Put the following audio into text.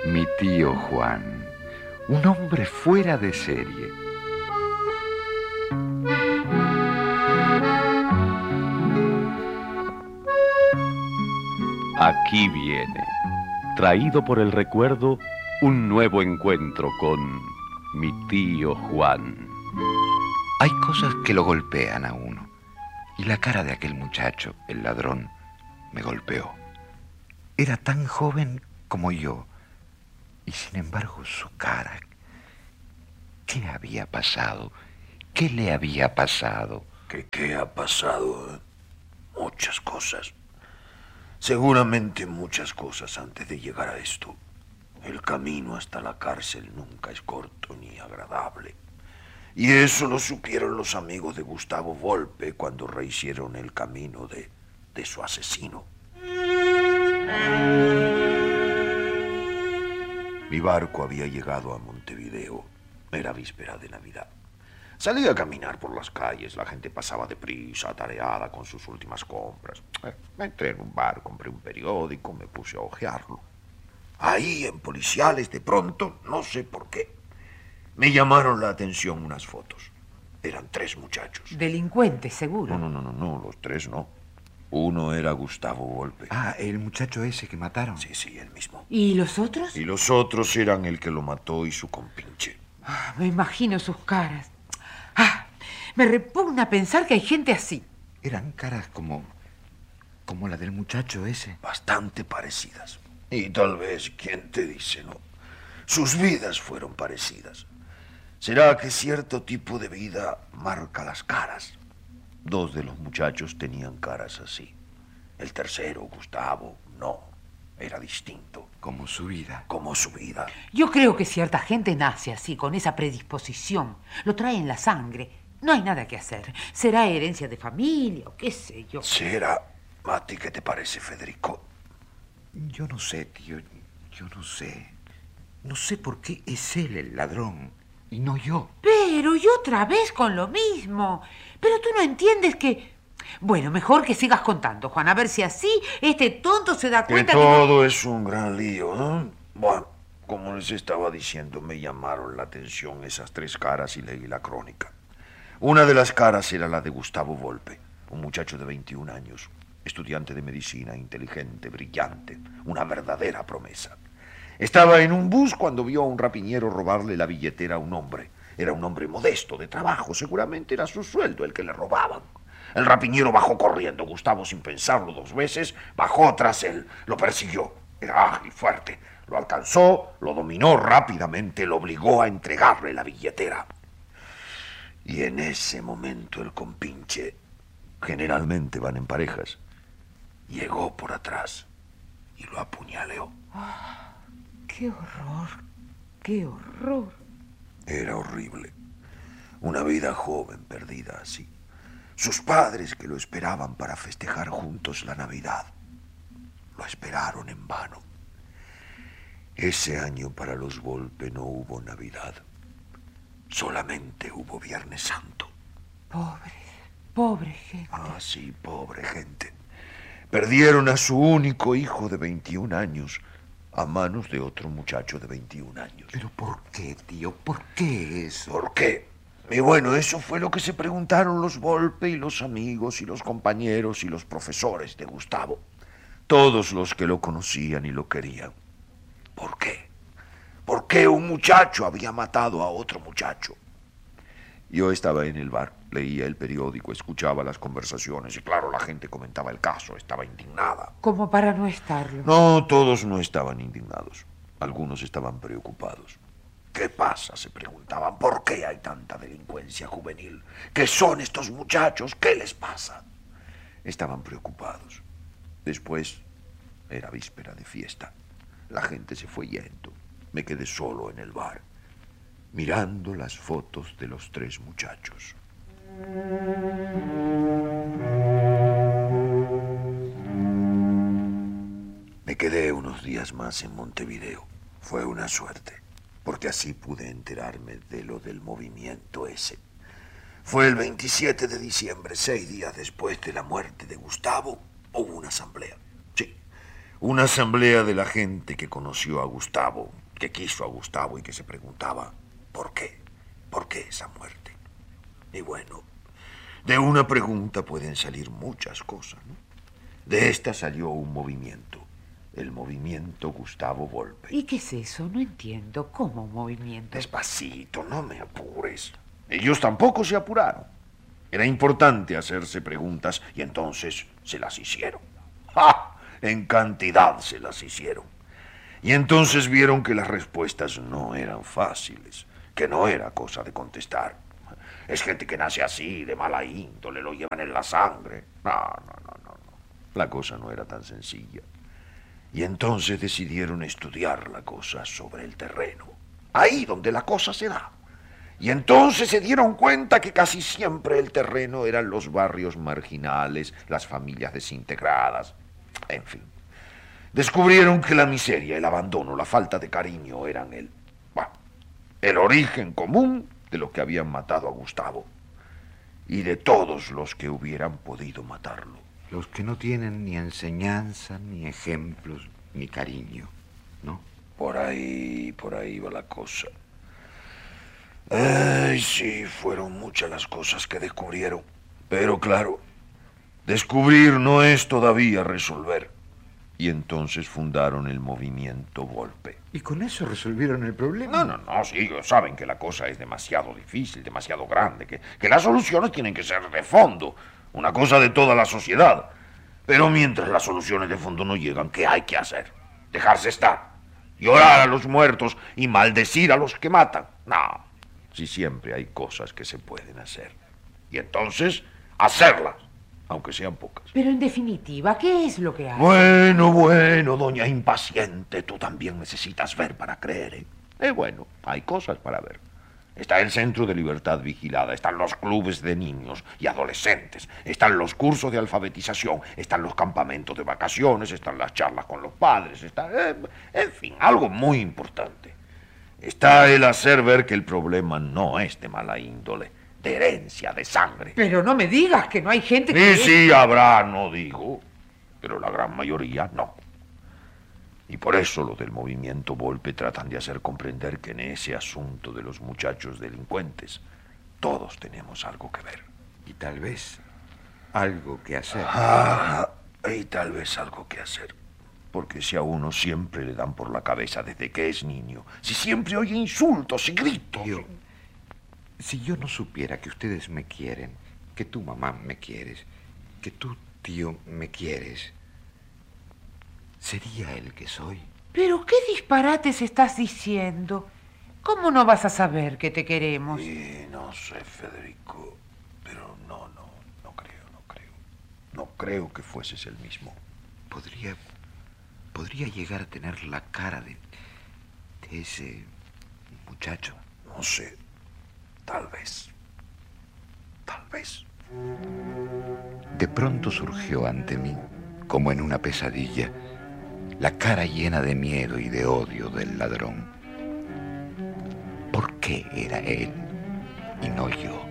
Mi tío Juan, un hombre fuera de serie. Aquí viene, traído por el recuerdo, un nuevo encuentro con mi tío Juan. Hay cosas que lo golpean a uno, y la cara de aquel muchacho, el ladrón, me golpeó. Era tan joven como yo, y sin embargo su cara... ¿Qué había pasado? ¿Qué le había pasado? ¿Qué ha pasado? Muchas cosas. Seguramente muchas cosas antes de llegar a esto. El camino hasta la cárcel nunca es corto ni agradable. Y eso lo supieron los amigos de Gustavo Volpe cuando rehicieron el camino de su asesino. Mi barco había llegado a Montevideo. Era víspera de Navidad. Salí a caminar por las calles. La gente pasaba deprisa, atareada con sus últimas compras. Entré en un bar, compré un periódico, me puse a hojearlo. Ahí, en Policiales, de pronto, no sé por qué, me llamaron la atención unas fotos. Eran 3 muchachos. Delincuentes, seguro. No, los 3 no. Uno era Gustavo Volpe. Ah, el muchacho ese que mataron. Sí, él mismo. ¿Y los otros? Y los otros eran el que lo mató y su compinche. Me imagino sus caras. Me repugna pensar que hay gente así. Eran caras como la del muchacho ese. Bastante parecidas. Y tal vez, ¿quién te dice no? Sus vidas fueron parecidas. ¿Será que cierto tipo de vida marca las caras? 2 de los muchachos tenían caras así. El tercero, Gustavo, no. Era distinto. Como su vida. Como su vida. Yo creo que cierta gente nace así, con esa predisposición. Lo trae en la sangre. No hay nada que hacer. Será herencia de familia o qué sé yo. ¿Será? ¿A ti qué te parece, Federico? Yo no sé, tío. Yo no sé. No sé por qué es él el ladrón y no yo. Pero y otra vez con lo mismo. Pero tú no entiendes que... Bueno, mejor que sigas contando, Juan, a ver si así este tonto se da cuenta que todo es un gran lío, ¿no? Bueno, como les estaba diciendo, me llamaron la atención esas 3 caras y leí la crónica. Una de las caras era la de Gustavo Volpe, un muchacho de 21 años, estudiante de medicina, inteligente, brillante, una verdadera promesa. Estaba en un bus cuando vio a un rapiñero robarle la billetera a un hombre. Era un hombre modesto, de trabajo, seguramente era su sueldo el que le robaban. El rapiñero bajó corriendo. Gustavo, sin pensarlo 2 veces, bajó tras él. Lo persiguió. Era ágil, fuerte. Lo alcanzó, lo dominó rápidamente, lo obligó a entregarle la billetera. Y en ese momento el compinche, generalmente van en parejas, llegó por atrás y lo apuñaleó. ¡Qué horror! ¡Qué horror! Era horrible. Una vida joven perdida así. Sus padres que lo esperaban para festejar juntos la Navidad, lo esperaron en vano. Ese año para los Volpe no hubo Navidad. Solamente hubo Viernes Santo. Pobre gente. Ah, sí, pobre gente. Perdieron a su único hijo de 21 años a manos de otro muchacho de 21 años. ¿Pero por qué, tío? ¿Por qué eso? ¿Por qué? Y bueno, eso fue lo que se preguntaron los Volpe y los amigos y los compañeros y los profesores de Gustavo. Todos los que lo conocían y lo querían. ¿Por qué? ¿Por qué un muchacho había matado a otro muchacho? Yo estaba en el bar, leía el periódico, escuchaba las conversaciones y claro, la gente comentaba el caso, estaba indignada. Como para no estarlo. No, todos no estaban indignados. Algunos estaban preocupados. ¿Qué pasa?, se preguntaban. ¿Por qué hay tanta delincuencia juvenil? ¿Qué son estos muchachos? ¿Qué les pasa? Estaban preocupados. Después era víspera de fiesta. La gente se fue yendo. Me quedé solo en el bar, mirando las fotos de los 3 muchachos. Me quedé unos días más en Montevideo. Fue una suerte, porque así pude enterarme de lo del movimiento ese. Fue el 27 de diciembre, 6 días después de la muerte de Gustavo, hubo una asamblea. Sí, Una asamblea de la gente que conoció a Gustavo, que quiso a Gustavo y que se preguntaba, ¿por qué? ¿Por qué esa muerte? Y bueno, de una pregunta pueden salir muchas cosas, ¿no? De esta salió un movimiento, el movimiento Gustavo Volpe. ¿Y qué es eso? No entiendo. ¿Cómo un movimiento? Despacito, no me apures. Ellos tampoco se apuraron. Era importante hacerse preguntas y entonces se las hicieron. ¡Ja! En cantidad se las hicieron. Y entonces vieron que las respuestas no eran fáciles, que no era cosa de contestar. Es gente que nace así, de mala índole, lo llevan en la sangre. No. La cosa no era tan sencilla. Y entonces decidieron estudiar la cosa sobre el terreno. Ahí donde la cosa se da. Y entonces se dieron cuenta que casi siempre el terreno eran los barrios marginales, las familias desintegradas, en fin. Descubrieron que la miseria, el abandono, la falta de cariño eran el origen común de lo que habían matado a Gustavo y de todos los que hubieran podido matarlo. Los que no tienen ni enseñanza, ni ejemplos, ni cariño, ¿no? Por ahí va la cosa. Ay, sí, fueron muchas las cosas que descubrieron. Pero claro, descubrir no es todavía resolver. Y entonces fundaron el movimiento Volpe. ¿Y con eso resolvieron el problema? No, sí, saben que la cosa es demasiado difícil, demasiado grande, que las soluciones tienen que ser de fondo, una cosa de toda la sociedad. Pero mientras las soluciones de fondo no llegan, ¿qué hay que hacer? Dejarse estar, llorar a los muertos y maldecir a los que matan. No, si siempre hay cosas que se pueden hacer. Y entonces, hacerlas, aunque sean pocas. Pero en definitiva, ¿qué es lo que hace? Bueno, doña impaciente, tú también necesitas ver para creer, ¿eh? Bueno, hay cosas para ver. Está el Centro de Libertad Vigilada, están los clubes de niños y adolescentes, están los cursos de alfabetización, están los campamentos de vacaciones, están las charlas con los padres, está, en fin, algo muy importante. Está el hacer ver que el problema no es de mala índole, de herencia, de sangre. Pero no me digas que no hay gente que... Sí, habrá, no digo, pero la gran mayoría no. Y por eso los del movimiento Volpe tratan de hacer comprender que en ese asunto de los muchachos delincuentes todos tenemos algo que ver. Y tal vez algo que hacer. Y tal vez algo que hacer. Porque si a uno siempre le dan por la cabeza desde que es niño, si siempre oye insultos y gritos... Si yo no supiera que ustedes me quieren, que tu mamá me quieres, que tu tío me quieres, ¿sería el que soy? ¿Pero qué disparates estás diciendo? ¿Cómo no vas a saber que te queremos? Sí, no sé, Federico, pero no creo. No creo que fueses el mismo. Podría llegar a tener la cara de ese muchacho. No sé, tal vez. De pronto surgió ante mí, como en una pesadilla, la cara llena de miedo y de odio del ladrón. ¿Por qué era él y no yo?